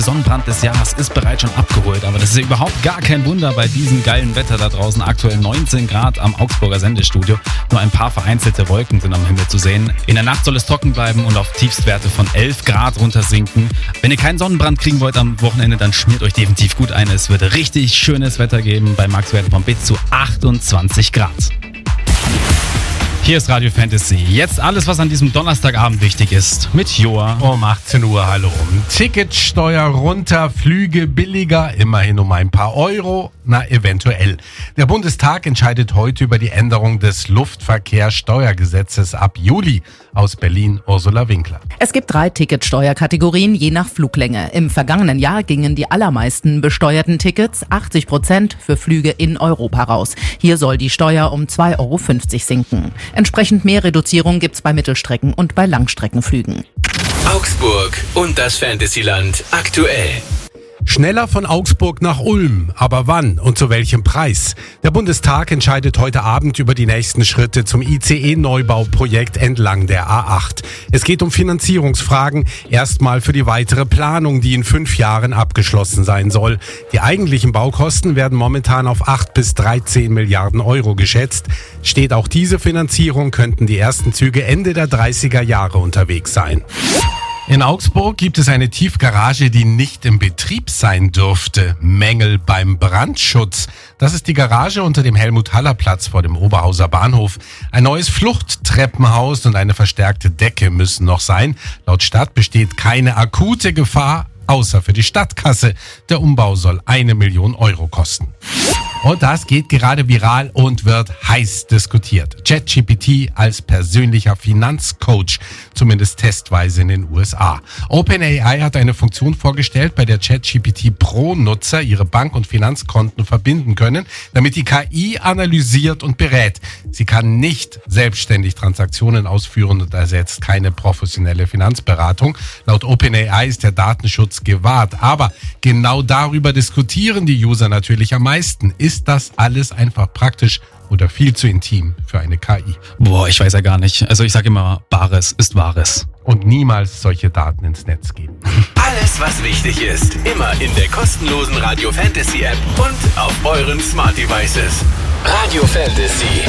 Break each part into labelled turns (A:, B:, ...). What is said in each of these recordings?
A: Sonnenbrand des Jahres ist bereits schon abgeholt, aber das ist ja überhaupt gar kein Wunder bei diesem geilen Wetter da draußen. Aktuell 19 Grad am Augsburger Sendestudio. Nur ein paar vereinzelte Wolken sind am Himmel zu sehen. In der Nacht soll es trocken bleiben und auf Tiefstwerte von 11 Grad runtersinken. Wenn ihr keinen Sonnenbrand kriegen wollt am Wochenende, dann schmiert euch definitiv gut ein. Es wird richtig schönes Wetter geben bei Maxwerten von bis zu 28 Grad. Hier ist Radio Fantasy. Jetzt alles, was an diesem Donnerstagabend wichtig ist. Mit Joa.
B: Um 18 Uhr, hallo. Ticketsteuer runter, Flüge billiger, immerhin um ein paar Euro. Na, eventuell. Der Bundestag entscheidet heute über die Änderung des Luftverkehrssteuergesetzes ab Juli. Aus Berlin, Ursula Winkler.
C: Es gibt 3 Ticketsteuerkategorien je nach Fluglänge. Im vergangenen Jahr gingen die allermeisten besteuerten Tickets, 80%, für Flüge in Europa raus. Hier soll die Steuer um 2,50 Euro sinken. Entsprechend mehr Reduzierung gibt's bei Mittelstrecken- und bei Langstreckenflügen.
D: Augsburg und das Fantasyland aktuell.
B: Schneller von Augsburg nach Ulm. Aber wann und zu welchem Preis? Der Bundestag entscheidet heute Abend über die nächsten Schritte zum ICE-Neubauprojekt entlang der A8. Es geht um Finanzierungsfragen, erstmal für die weitere Planung, die in 5 Jahren abgeschlossen sein soll. Die eigentlichen Baukosten werden momentan auf 8 bis 13 Milliarden Euro geschätzt. Steht auch diese Finanzierung, könnten die ersten Züge Ende der 30er Jahre unterwegs sein. In Augsburg gibt es eine Tiefgarage, die nicht im Betrieb sein dürfte. Mängel beim Brandschutz. Das ist die Garage unter dem Helmut-Haller-Platz vor dem Oberhauser Bahnhof. Ein neues Fluchttreppenhaus und eine verstärkte Decke müssen noch sein. Laut Stadt besteht keine akute Gefahr, außer für die Stadtkasse. Der Umbau soll 1 Million Euro kosten. Und das geht gerade viral und wird heiß diskutiert. ChatGPT als persönlicher Finanzcoach, zumindest testweise in den USA. OpenAI hat eine Funktion vorgestellt, bei der ChatGPT Pro-Nutzer ihre Bank- und Finanzkonten verbinden können, damit die KI analysiert und berät. Sie kann nicht selbstständig Transaktionen ausführen und ersetzt keine professionelle Finanzberatung. Laut OpenAI ist der Datenschutz gewahrt. Aber genau darüber diskutieren die User natürlich am meisten. Ist das alles einfach praktisch oder viel zu intim für eine KI?
A: Boah, ich weiß ja gar nicht. Also ich sage immer, Bares ist Wahres.
B: Und niemals solche Daten ins Netz geben.
D: Alles, was wichtig ist, immer in der kostenlosen Radio Fantasy App und auf euren Smart Devices. Radio Fantasy.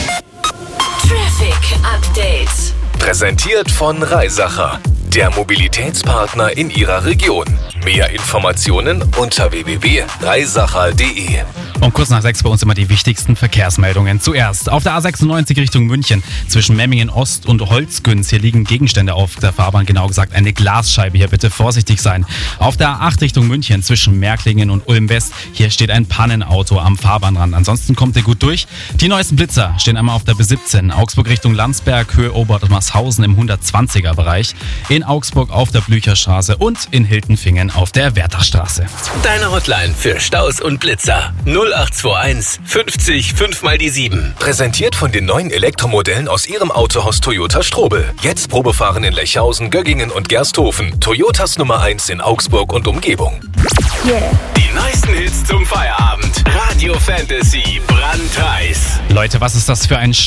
E: Traffic Update.
D: Präsentiert von Reisacher, der Mobilitätspartner in Ihrer Region. Mehr Informationen unter www.reisacher.de.
A: Und kurz nach 6 bei uns immer die wichtigsten Verkehrsmeldungen. Zuerst auf der A96 Richtung München zwischen Memmingen Ost und Holzgünz. Hier liegen Gegenstände auf der Fahrbahn, genau gesagt eine Glasscheibe. Hier bitte vorsichtig sein. Auf der A8 Richtung München zwischen Märklingen und Ulm West. Hier steht ein Pannenauto am Fahrbahnrand. Ansonsten kommt ihr gut durch. Die neuesten Blitzer stehen einmal auf der B17. Augsburg Richtung Landsberg, Höhe Obermasshausen im 120er Bereich. In Augsburg auf der Blücherstraße und in Hiltenfingen auf der Wertachstraße.
D: Deine Hotline für Staus und Blitzer. 0821 50 5 mal die 7. Präsentiert von den neuen Elektromodellen aus Ihrem Autohaus Toyota Strobel. Jetzt Probefahren in Lechhausen, Göggingen und Gersthofen. Toyotas Nummer 1 in Augsburg und Umgebung.
E: Yeah.
D: Die neuesten Hits zum Feierabend. Radio Fantasy brandheiß.
A: Leute, was ist das für ein